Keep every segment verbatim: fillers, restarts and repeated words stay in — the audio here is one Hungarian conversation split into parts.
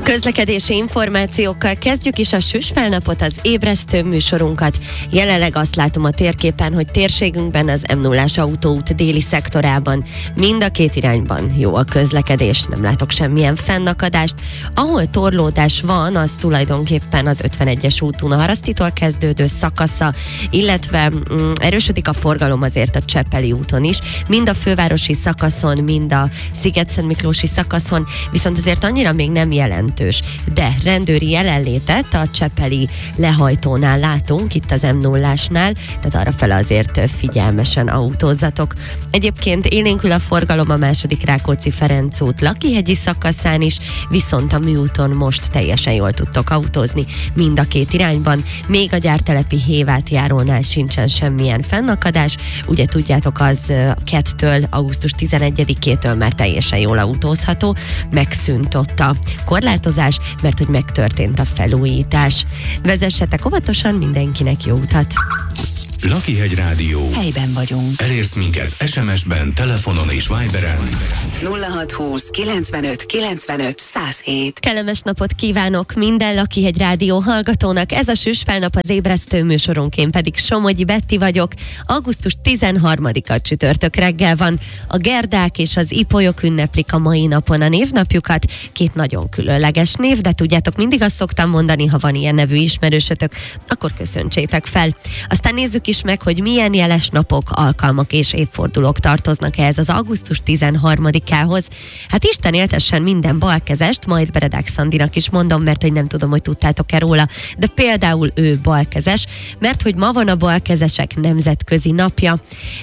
Közlekedési információkkal kezdjük is a süsfelnapot, az ébresztő műsorunkat. Jelenleg azt látom a térképen, hogy térségünkben az em nullás autóút déli szektorában mind a két irányban jó a közlekedés, nem látok semmilyen fennakadást. Ahol torlódás van, az tulajdonképpen az ötvenegyes úton a Harasztitól kezdődő szakasza, illetve mm, erősödik a forgalom azért a Csepeli úton is, mind a fővárosi szakaszon, mind a Szigetszentmiklósi szakaszon, viszont azért annyira még nem jelent. De rendőri jelenlétet a csepeli lehajtónál látunk, itt az em nullásnál, tehát arrafele azért figyelmesen autózzatok. Egyébként élénkül a forgalom a második Rákóczi-Ferenc út Lakihegyi szakaszán is, viszont a műúton most teljesen jól tudtok autózni mind a két irányban. Még a gyártelepi Hévátjárónál sincsen semmilyen fennakadás. Ugye tudjátok, az kettől augusztus tizenegyedikétől már teljesen jól autózható, megszűnt ott a korlátozás, mert hogy megtörtént a felújítás. Vezessetek óvatosan, mindenkinek jó utat! Lakihegy Rádió. Helyben vagyunk. Elérsz minket es em es-ben, telefonon és Viberen. nulla hat húsz kilencvenöt kilencvenöt száz hét. Kellemes napot kívánok minden Lakihegy Rádió hallgatónak. Ez a süsfelnap, az ébresztő műsorunk, én pedig Somogyi Betti vagyok. augusztus tizenharmadika csütörtök reggel van. A gerdák és az ipolyok ünneplik a mai napon a névnapjukat. Két nagyon különleges név, de tudjátok, mindig azt szoktam mondani, ha van ilyen nevű ismerősötök, akkor köszöntsétek fel. Aztán nézzük is meg, hogy milyen jeles napok, alkalmak és évfordulók tartoznak ehhez az augusztus tizenharmadikához. Hát Isten éltessen minden balkezest, majd Beredák Szandinak is mondom, mert hogy nem tudom, hogy tudtátok-e róla, de például ő balkezes, mert hogy ma van a balkezesek nemzetközi napja.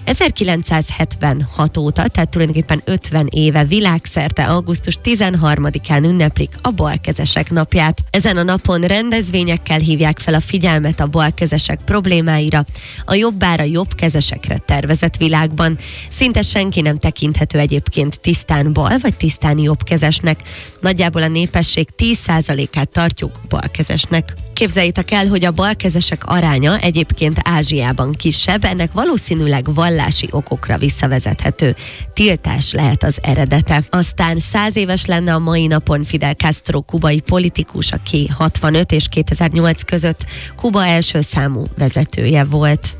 ezerkilencszázhetvenhat óta, tehát tulajdonképpen ötven éve világszerte augusztus tizenharmadikán ünneplik a balkezesek napját. Ezen a napon rendezvényekkel hívják fel a figyelmet a balkezesek problémáira, a jobbára jobbkezesekre tervezett világban. Szinte senki nem tekinthető egyébként tisztán bal vagy tisztán jobbkezesnek. Nagyjából a népesség tíz százalékát tartjuk balkezesnek. Képzeljétek el, hogy a balkezesek aránya egyébként Ázsiában kisebb, ennek valószínűleg vallási okokra visszavezethető. Tiltás lehet az eredete. Aztán száz éves lenne a mai napon Fidel Castro kubai politikus, aki hatvanöt és kétezer-nyolc között Kuba első számú vezetője volt.